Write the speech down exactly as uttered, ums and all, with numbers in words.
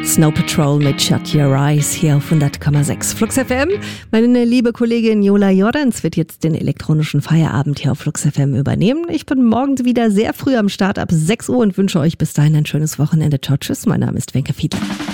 Snow Patrol mit Shut Your Eyes hier auf hundert Komma sechs Flux F M. Meine liebe Kollegin Jola Jordans wird jetzt den elektronischen Feierabend hier auf Flux F M übernehmen. Ich bin morgens wieder sehr früh am Start ab sechs Uhr und wünsche euch bis dahin ein schönes Wochenende. Ciao, tschüss, mein Name ist Wenke Fiedler.